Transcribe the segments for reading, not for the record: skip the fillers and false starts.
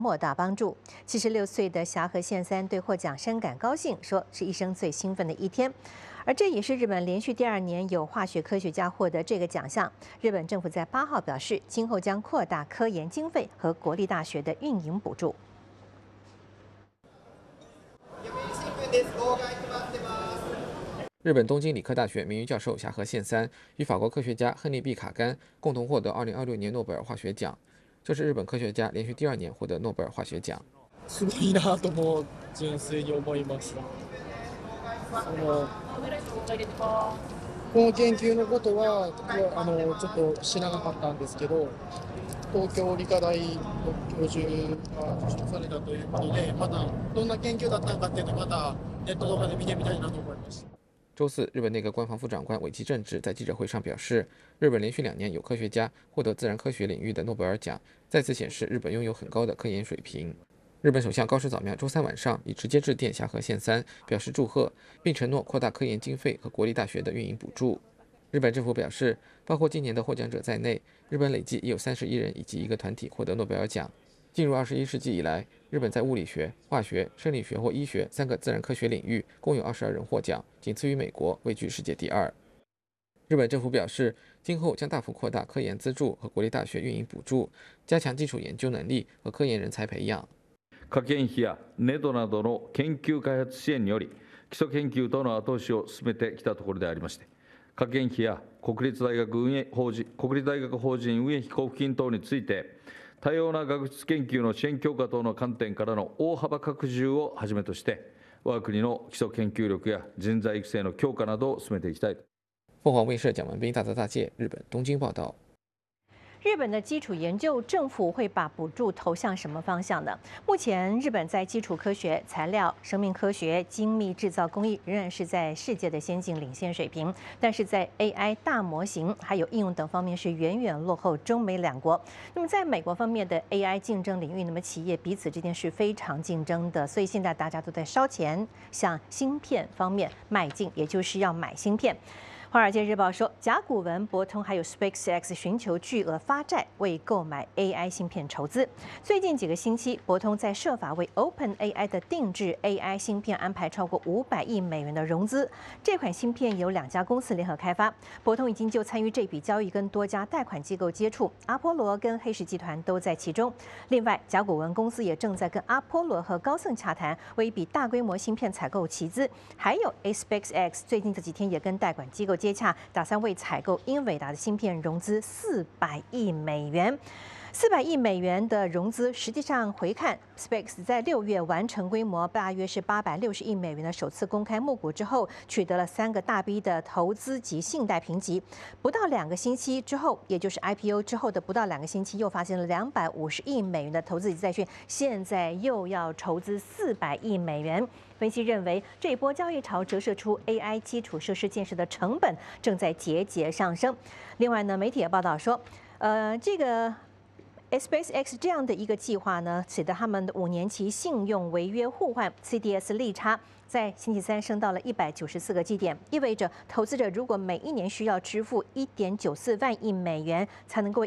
莫大帮助。76岁的霞河宪三对获奖深感高兴，说是一生最兴奋的一天。而这也是日本连续第2年有化学科学家获得这个奖项。日本政府在8号表示，今后将扩大科研经费和国立大学的运营补助。 日本东京理科大学名誉教授霞河宪三与法国科学家亨利 ·毕卡甘共同获得2026年诺贝尔化学奖，这是日本科学家连续第2年获得诺贝尔化学奖。 すごいなとも純粋に思いました。この研究のことはちょっと知らなかったんですけど、東京理科大の教授が受賞されたということで、またどんな研究だったのかっていうのをまたネットとかで見てみたいなと思いました。 周四，日本内阁官房副长官尾崎正治在记者会上表示，日本连续2年有科学家获得自然科学领域的诺贝尔奖，再次显示日本拥有很高的科研水平。日本首相高市早苗周3晚上已直接致电霞河宪三，表示祝贺，并承诺扩大科研经费和国立大学的运营补助。日本政府表示，包括今年的获奖者在内，日本累计已有31人以及1个团体获得诺贝尔奖。进入21世纪以来，日本在物理学、化学、生理学或医学3个自然科学领域共有22人获奖，仅次于美国，位居世界第2。日本政府表示，今后将大幅扩大科研资助和国立大学运营补助，加强基础研究能力和科研人才培養。 科研費やネドなどの研究開発支援により、基礎研究等の後押しを進めてきたところでありまして、科研費や国立大学法人運営費交付金等について、多様な学術研究の支援強化等の観点からの大幅拡充をはじめとして、我が国の基礎研究力や人材育成の強化などを進めていきたい。 凤凰卫视蒋文斌大泽大介日本东京报道。 日本的基础研究，政府会把补助投向什么方向呢？目前，日本在基础科学、材料、生命科学、精密制造工艺仍然是在世界的先进领先水平，但是在 AI 大模型还有应用等方面是远远落后中美2国。那么，在美国方面的 AI 竞争领域，那么企业彼此之间是非常竞争的，所以现在大家都在烧钱向芯片方面迈进，也就是要买芯片。《华尔街日报》说，甲骨文、博通还有 SpaceX 寻求巨额发债，为购买 AI 芯片筹资。最近几个星期，博通在设法为 OpenAI 的定制 AI 芯片安排超过500亿美元的融资。这款芯片由2家公司联合开发，博通已经就参与这笔交易跟多家贷款机构接触，阿波罗跟黑石集团都在其中。另外，甲骨文公司也正在跟阿波罗和高盛洽谈，为一笔大规模芯片采购集资。还有 SpaceX 最近这几天也跟贷款机构接洽，打算为采购英伟达的芯片融资400亿美元。400亿美元的融资，实际上回看 ，SpaceX 在6月完成规模大约是860亿美元的首次公开募股之后，取得了3个大 B 的投资及信贷评级。不到2个星期之后，也就是 IPO 之后的不到2个星期，又发现了250亿美元的投资及债券，现在又要筹资400亿美元。分析认为，这一波交易潮折射出 AI 基础设施建设的成本正在节节上升。另外呢，媒体也报道说，这个 SpaceX 这样的一个计划呢，使得他们的5年期信用违约互换 CDS 利差在星期三升到了194个基点，意味着投资者如果每1年需要支付1.94万亿美元，才能够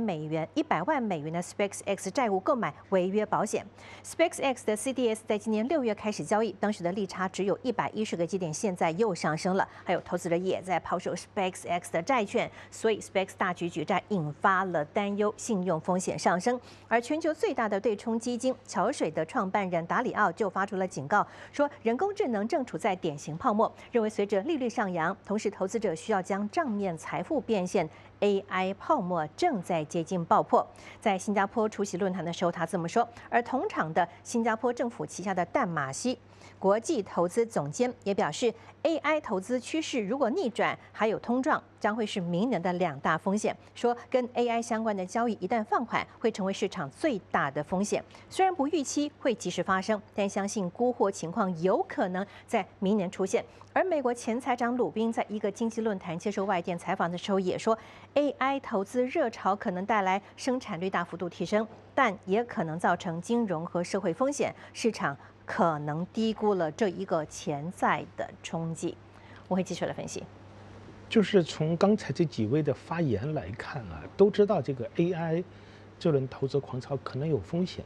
100万美元的 SpaceX 债务购买违约保险。SpaceX 的 CDS 在今年6月开始交易，当时的利差只有110个基点，现在又上升了。还有投资者也在抛售 SpaceX 的债券，所以 SpaceX 大举举债引发了担忧，信用风险上升。而全球最大的对冲基金桥水的创办人达里奥就发出了警告，说人工智能正处在典型泡沫，认为随着利率上扬，同时投资者需要将账面财富变现。AI 泡沫正在接近爆破。在新加坡出席论坛的时候，他这么说。而同场的新加坡政府旗下的淡马锡国际投资总监也表示 ，AI 投资趋势如果逆转，还有通胀将会是明年的2大风险。说跟 AI 相关的交易一旦放缓，会成为市场最大的风险。虽然不预期会及时发生，但相信沽货情况有可能在明年出现。而美国前财长鲁宾在一个经济论坛接受外电采访的时候也说 ，AI 投资热潮可能带来生产率大幅度提升，但也可能造成金融和社会风险，市场可能低估了这一个潜在的冲击。我会继续来分析。 就是从刚才这几位的发言来看啊，都知道这个 AI 这轮投资狂潮可能有风险，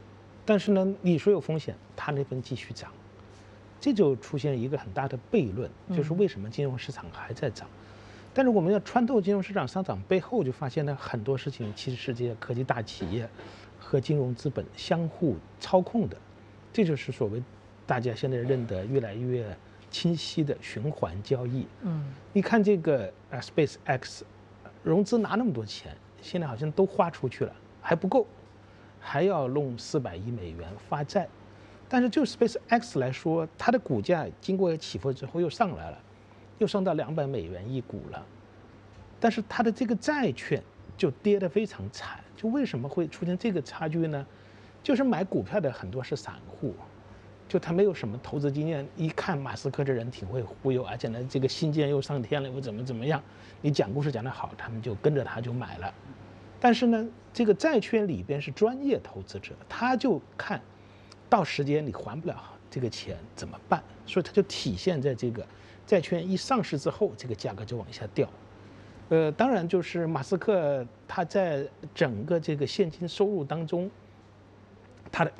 但是呢，你说有风险，它那边继续涨，这就出现一个很大的悖论，就是为什么金融市场还在涨？但是我们要穿透金融市场上涨背后，就发现呢，很多事情其实是这些科技大企业和金融资本相互操控的，这就是所谓大家现在认得越来越清晰的循环交易。你看这个SpaceX 融资拿那么多钱，现在好像都花出去了，还不够，还要弄400亿美元发债。但是就 SpaceX 来说，它的股价经过起伏之后又上来了，又上到200美元一股了。但是它的这个债券就跌得非常惨。就为什么会出现这个差距呢？就是买股票的很多是散户，就他没有什么投资经验，一看马斯克这人挺会忽悠，而且呢这个新建又上天了，又怎么样，你讲故事讲得好，他们就跟着他就买了。但是呢，这个债券里边是专业投资者，他就看到时间你还不了这个钱怎么办，所以它就体现在这个债券一上市之后，这个价格就往下掉。当然就是马斯克他在整个这个现金收入当中，他的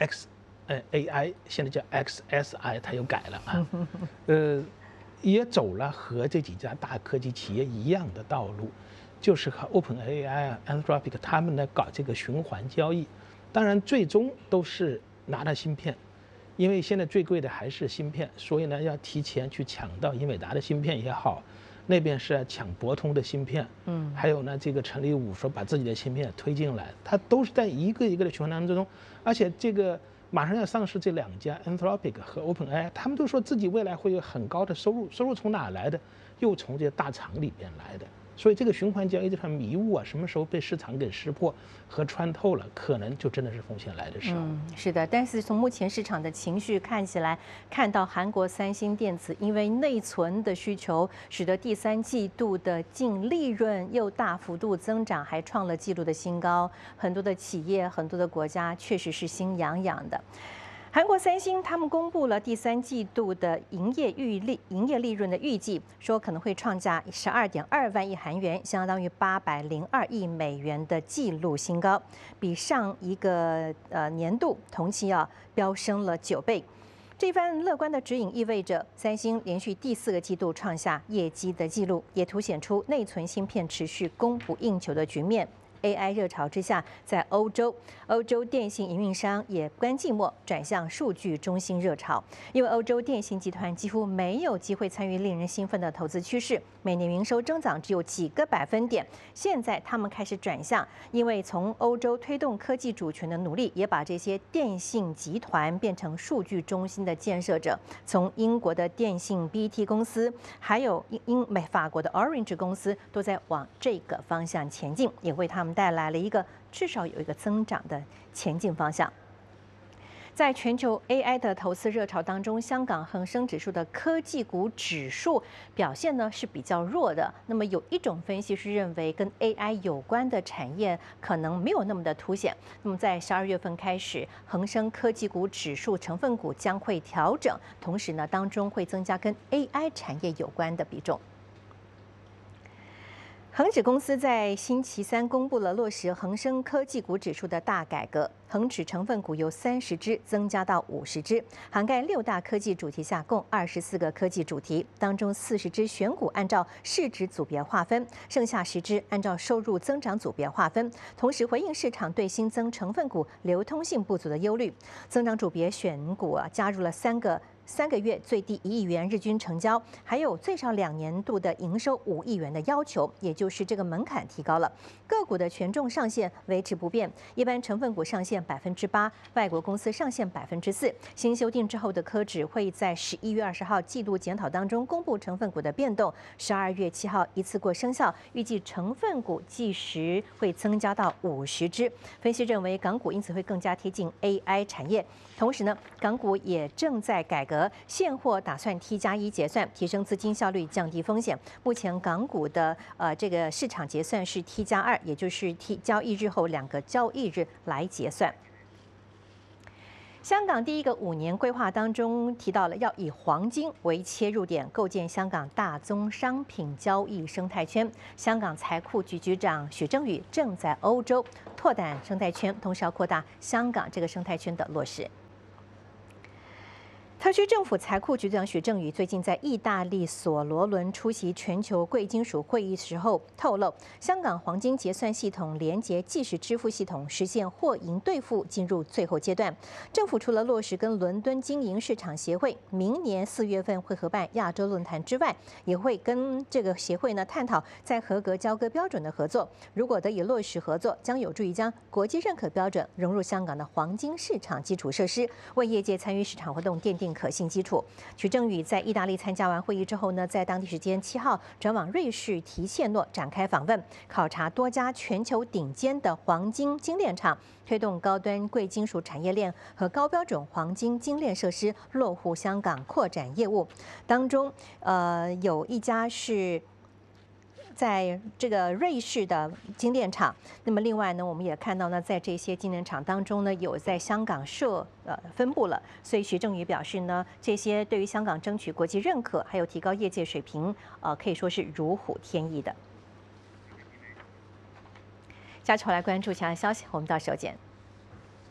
AI 现在叫 XSI， 他又改了啊，也走了和这几家大科技企业一样的道路，就是和 OpenAI、Anthropic 他们呢搞这个循环交易。当然最终都是拿到芯片，因为现在最贵的还是芯片，所以呢要提前去抢到英伟达的芯片也好，那边是要抢博通的芯片，还有呢这个陈立武说把自己的芯片推进来，它都是在一个一个的循环当中，而且这个马上要上市这2家 Anthropic 和 OpenAI， 他们都说自己未来会有很高的收入，收入从哪来的？又从这些大厂里边来的。所以这个循环交易这团迷雾啊，什么时候被市场给识破和穿透了，可能就真的是风险来的时候。 是的，但是从目前市场的情绪看起来，看到韩国三星电子因为内存的需求，使得第3季度的净利润又大幅度增长，还创了纪录的新高。很多的企业、很多的国家确实是心痒痒的。韩国三星他们公布了第3季度的营业利润的预计，说可能会创下12.2万亿韩元，相当于802亿美元的纪录新高，比上一个年度同期飙升了9倍。这番乐观的指引意味着三星连续第4个季度创下业绩的纪录，也凸显出内存芯片持续供不应求的局面。AI 热潮之下，在欧洲电信营运商也不甘寂寞，转向数据中心热潮。因为欧洲电信集团几乎没有机会参与令人兴奋的投资趋势，每年营收增长只有几个百分点。现在他们开始转向，因为从欧洲推动科技主权的努力，也把这些电信集团变成数据中心的建设者。从英国的电信 BT 公司，还有法国的 Orange 公司，都在往这个方向前进，也为他们带来了至少有一个增长的前进方向。在全球 AI 的投资热潮当中，香港恒生指数的科技股指数表现呢是比较弱的。那么有一种分析是认为跟 AI 有关的产业可能没有那么的凸显。那么在12月份开始，恒生科技股指数成分股将会调整，同时呢当中会增加跟 AI 产业有关的比重。恒指公司在星期3公布了落实恒生科技股指数的大改革，恒指成分股由30只增加到50只，涵盖6大科技主题下共24个科技主题，当中40只选股按照市值组别划分，剩下10只按照收入增长组别划分。同时回应市场对新增成分股流通性不足的忧虑，增长组别选股加入了3个月最低1亿元日均成交，还有最少2年度的营收5亿元的要求，也就是这个门槛提高了。个股的权重上限维持不变，一般成分股上限8%，外国公司上限4%。新修订之后的科指会在11月20号季度检讨当中公布成分股的变动，12月7号一次过生效，预计成分股计时会增加到50只。分析认为，港股因此会更加贴近 AI 产业。同时呢，港股也正在改革现货，打算 T+1结算，提升资金效率，降低风险。目前港股的这个市场结算是 T+2，也就是交易日后2个交易日来结算。 香港第一个5年规划当中提到了要以黄金为切入点，构建香港大宗商品交易生态圈。香港财库局局长许正宇正在欧洲拓展生态圈，同时要扩大香港这个生态圈的落实。特区政府财库局长许正宇最近在意大利索罗伦出席全球贵金属会议时候透露，香港黄金结算系统连结即时支付系统，实现货银兑付进入最后阶段。政府除了落实跟伦敦经营市场协会明年4月份会合办亚洲论坛之外，也会跟这个协会呢探讨在合格交割标准的合作。如果得以落实合作，将有助于将国际认可标准融入香港的黄金市场基础设施，为业界参与市场活动奠定可信基础。许正宇在意大利参加完会议之后呢，在当地时间7号转往瑞士提切诺展开访问，考察多家全球顶尖的黄金精炼厂，推动高端贵金属产业链和高标准黄金精炼设施落户香港扩展业务。当中，有一家是在这个瑞士的精炼厂，那么另外呢，我们也看到呢，在这些精炼厂当中呢，有在香港分布了。所以徐正宇表示呢，这些对于香港争取国际认可，还有提高业界水平，可以说是如虎添翼的。接下来关注其他消息，我们到时候见。